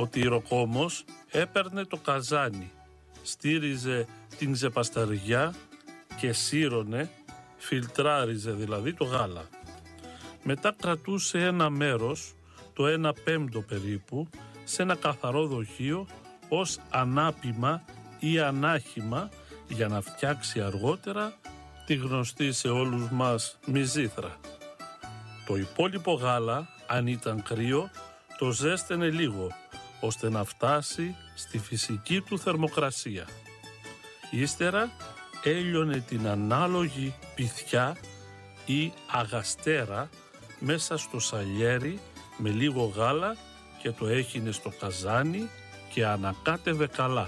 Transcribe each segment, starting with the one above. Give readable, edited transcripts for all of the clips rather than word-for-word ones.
Ο τυροκόμος έπαιρνε το καζάνι, στήριζε την ξεπασταριά και σύρωνε, φιλτράριζε δηλαδή το γάλα. Μετά κρατούσε ένα μέρος, το 1/5 περίπου, σε ένα καθαρό δοχείο ως ανάπημα ή ανάχημα για να φτιάξει αργότερα τη γνωστή σε όλους μας μυζήθρα. Το υπόλοιπο γάλα, αν ήταν κρύο, το ζέστενε λίγο, ώστε να φτάσει στη φυσική του θερμοκρασία. Ύστερα έλειωνε την ανάλογη πυθιά ή αγαστέρα μέσα στο σαλιέρι με λίγο γάλα και το έχινε στο καζάνι και ανακάτευε καλά.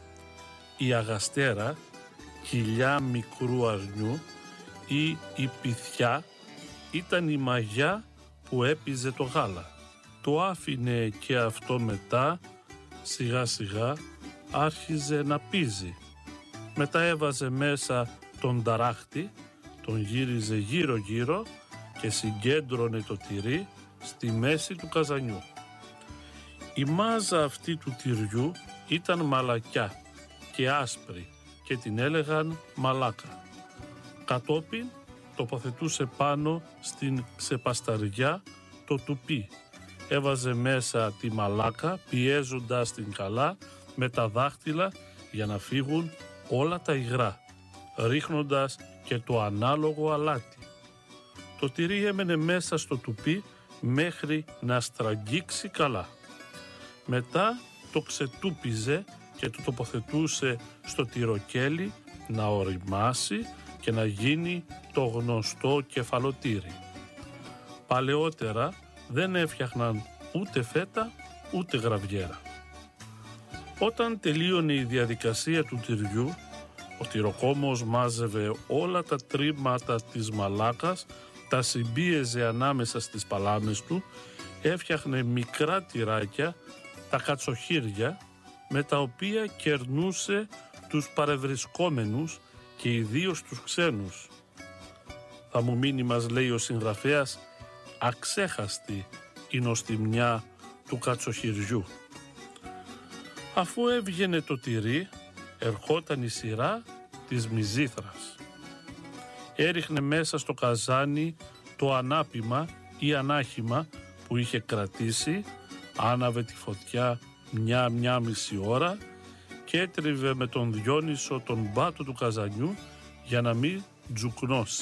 Η αγαστέρα, κοιλιά μικρού αρνιού, ή η πυθιά ήταν η μαγιά που έπιζε το γάλα. Το άφηνε και αυτό μετά, σιγά σιγά άρχιζε να πίζει. Μετά έβαζε μέσα τον ταράχτη, τον γύριζε γύρω γύρω και συγκέντρωνε το τυρί στη μέση του καζανιού. Η μάζα αυτή του τυριού ήταν μαλακιά και άσπρη και την έλεγαν μαλάκα. Κατόπιν τοποθετούσε πάνω στην ξεπασταριά το τουπί. Έβαζε μέσα τη μαλάκα πιέζοντας την καλά με τα δάχτυλα για να φύγουν όλα τα υγρά, ρίχνοντας και το ανάλογο αλάτι. Το τυρί έμενε μέσα στο τουπί μέχρι να στραγγίξει καλά. Μετά το ξετούπιζε και το τοποθετούσε στο τυροκέλι να ωριμάσει και να γίνει το γνωστό κεφαλοτήρι. Παλαιότερα δεν έφτιαχναν ούτε φέτα ούτε γραβιέρα. Όταν τελείωνε η διαδικασία του τυριού, ο τυροκόμος μάζευε όλα τα τρίματα της μαλάκας, τα συμπίεζε ανάμεσα στις παλάμες του, έφτιαχνε μικρά τυράκια, τα κατσοχύρια, με τα οποία κερνούσε τους παρευρισκόμενους και ιδίως τους ξένους. Θα μου μείνει, μας λέει ο συγγραφέας, αξέχαστη η νοστιμιά του κατσοχυριού. Αφού έβγαινε το τυρί, ερχόταν η σειρά της μυζήθρας. Έριχνε μέσα στο καζάνι το ανάπημα ή ανάχημα που είχε κρατήσει, άναβε τη φωτιά μια μισή ώρα και έτριβε με τον Διόνυσο τον μπάτο του καζανιού για να μην τζουκνώσει.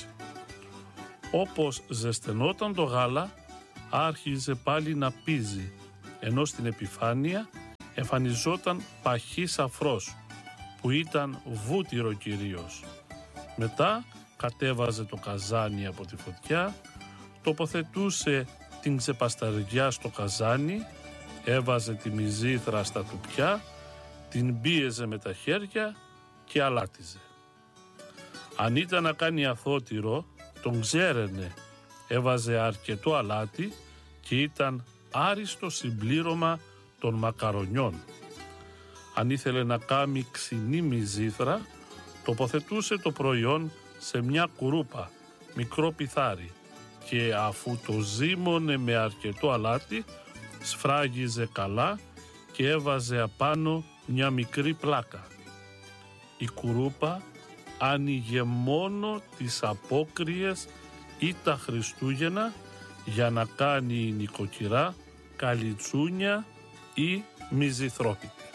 Όπως ζεσθενόταν το γάλα, άρχιζε πάλι να πίζει, ενώ στην επιφάνεια εμφανιζόταν παχύς αφρός, που ήταν βούτυρο κυρίως. Μετά κατέβαζε το καζάνι από τη φωτιά, τοποθετούσε την ξεπασταριά στο καζάνι, έβαζε τη μυζήθρα στα τουπιά, την πίεζε με τα χέρια και αλάτιζε. Αν ήταν να κάνει αθώτυρο, τον ξέρενε, έβαζε αρκετό αλάτι και ήταν άριστο συμπλήρωμα των μακαρονιών. Αν ήθελε να κάνει ξινή μυζήθρα, τοποθετούσε το προϊόν σε μια κουρούπα, μικρό πιθάρι, και αφού το ζύμωνε με αρκετό αλάτι, σφράγιζε καλά και έβαζε απάνω μια μικρή πλάκα. Η κουρούπα άνοιγε μόνο τις απόκριες ή τα Χριστούγεννα για να κάνει νοικοκυρά, καλιτσούνια ή μυζηθρόπιτη.